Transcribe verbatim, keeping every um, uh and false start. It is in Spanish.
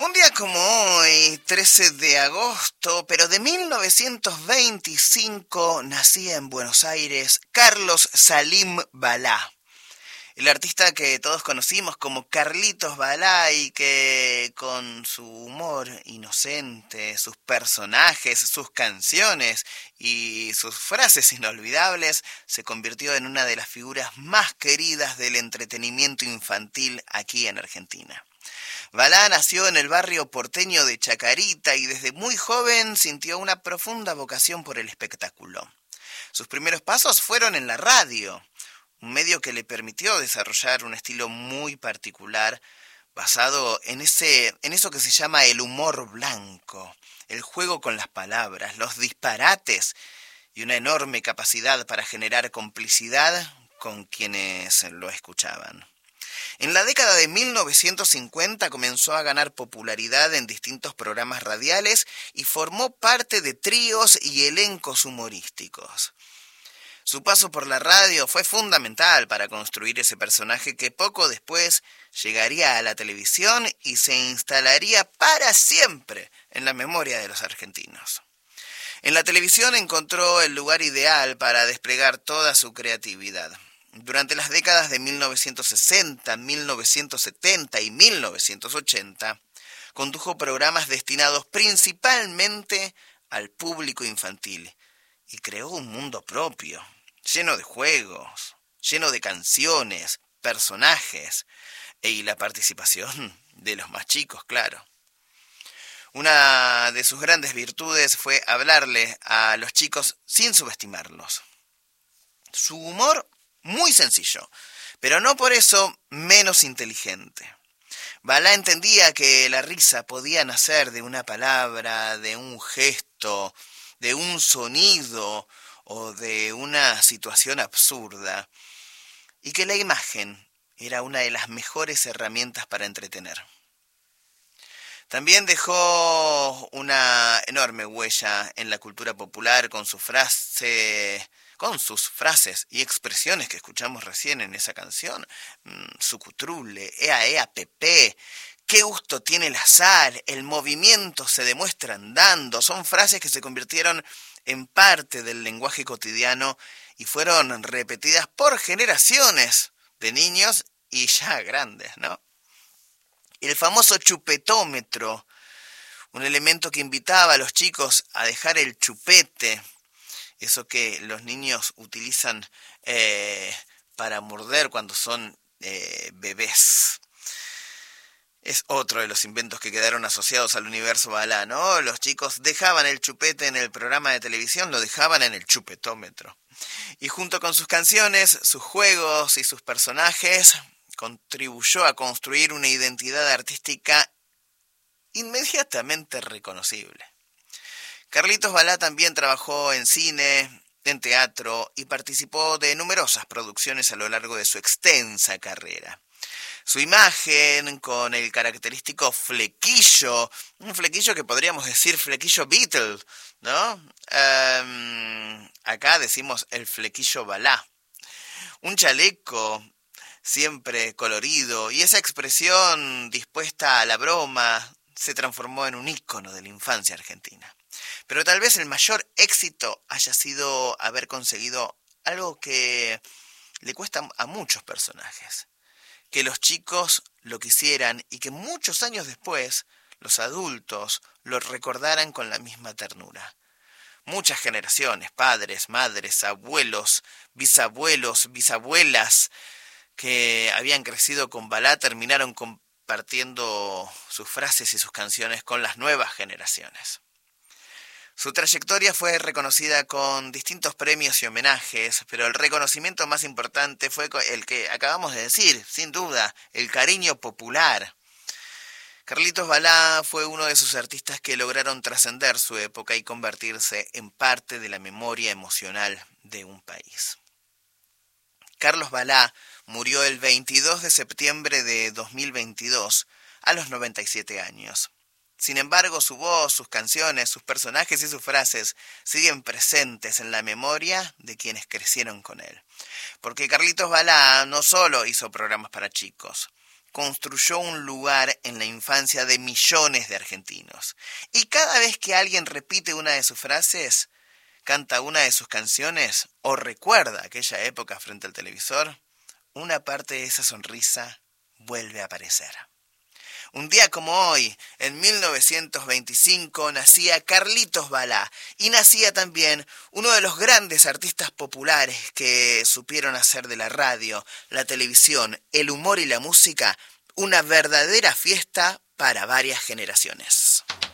Un día como hoy, trece de agosto, pero de mil novecientos veinticinco, nacía en Buenos Aires Carlos Salim Balá. El artista que todos conocimos como Carlitos Balá y que con su humor inocente, sus personajes, sus canciones y sus frases inolvidables se convirtió en una de las figuras más queridas del entretenimiento infantil aquí en Argentina. Balá nació en el barrio porteño de Chacarita y desde muy joven sintió una profunda vocación por el espectáculo. Sus primeros pasos fueron en la radio, un medio que le permitió desarrollar un estilo muy particular basado en ese, en eso que se llama el humor blanco, el juego con las palabras, los disparates y una enorme capacidad para generar complicidad con quienes lo escuchaban. En la década de mil novecientos cincuenta comenzó a ganar popularidad en distintos programas radiales y formó parte de tríos y elencos humorísticos. Su paso por la radio fue fundamental para construir ese personaje que poco después llegaría a la televisión y se instalaría para siempre en la memoria de los argentinos. En la televisión encontró el lugar ideal para desplegar toda su creatividad. Durante las décadas de mil novecientos sesenta, mil novecientos setenta y mil novecientos ochenta, condujo programas destinados principalmente al público infantil y creó un mundo propio, lleno de juegos, lleno de canciones, personajes y la participación de los más chicos, claro. Una de sus grandes virtudes fue hablarle a los chicos sin subestimarlos. Su humor muy sencillo, pero no por eso menos inteligente. Balá entendía que la risa podía nacer de una palabra, de un gesto, de un sonido o de una situación absurda, y que la imagen era una de las mejores herramientas para entretener. También dejó una enorme huella en la cultura popular con su frase... con sus frases y expresiones que escuchamos recién en esa canción, mmm, sucutrule, ea, ea, pepe, qué gusto tiene la sal, el movimiento se demuestra andando, son frases que se convirtieron en parte del lenguaje cotidiano y fueron repetidas por generaciones de niños y ya grandes, ¿no? El famoso chupetómetro, un elemento que invitaba a los chicos a dejar el chupete, eso que los niños utilizan eh, para morder cuando son eh, bebés. Es otro de los inventos que quedaron asociados al universo Balá, ¿no? Los chicos dejaban el chupete en el programa de televisión, lo dejaban en el chupetómetro. Y junto con sus canciones, sus juegos y sus personajes, contribuyó a construir una identidad artística inmediatamente reconocible. Carlitos Balá también trabajó en cine, en teatro y participó de numerosas producciones a lo largo de su extensa carrera. Su imagen, con el característico flequillo, un flequillo que podríamos decir flequillo Beatle, ¿no? Um, acá decimos el flequillo Balá. Un chaleco siempre colorido y esa expresión dispuesta a la broma se transformó en un ícono de la infancia argentina. Pero tal vez el mayor éxito haya sido haber conseguido algo que le cuesta a muchos personajes. Que los chicos lo quisieran y que muchos años después los adultos lo recordaran con la misma ternura. Muchas generaciones, padres, madres, abuelos, bisabuelos, bisabuelas que habían crecido con Balá terminaron compartiendo sus frases y sus canciones con las nuevas generaciones. Su trayectoria fue reconocida con distintos premios y homenajes, pero el reconocimiento más importante fue el que acabamos de decir, sin duda, el cariño popular. Carlitos Balá fue uno de esos artistas que lograron trascender su época y convertirse en parte de la memoria emocional de un país. Carlos Balá murió el veintidós de septiembre de dos mil veintidós a los noventa y siete años. Sin embargo, su voz, sus canciones, sus personajes y sus frases siguen presentes en la memoria de quienes crecieron con él. Porque Carlitos Balá no solo hizo programas para chicos, construyó un lugar en la infancia de millones de argentinos. Y cada vez que alguien repite una de sus frases, canta una de sus canciones o recuerda aquella época frente al televisor, una parte de esa sonrisa vuelve a aparecer. Un día como hoy, en mil novecientos veinticinco, nacía Carlitos Balá y nacía también uno de los grandes artistas populares que supieron hacer de la radio, la televisión, el humor y la música una verdadera fiesta para varias generaciones.